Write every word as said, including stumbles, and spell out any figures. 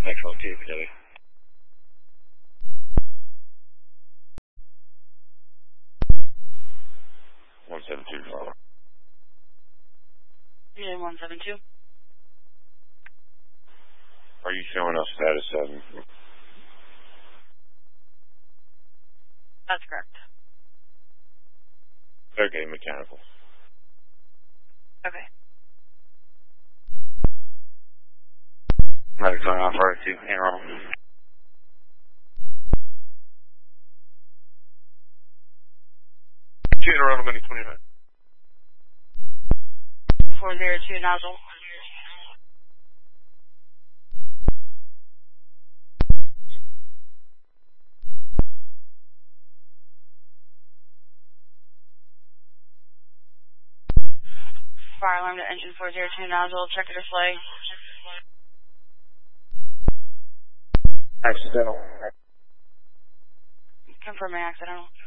Maxwell T P W. one seven two. Yeah, one seven two. Are you showing us status seven? That's correct. Okay, mechanical. Okay. Medic going off R two, Aaron. Two in a row, mini twenty-nine. four zero two nozzle. Fire alarm to engine four zero two nozzle, check the display. Accidental. Confirming accidental.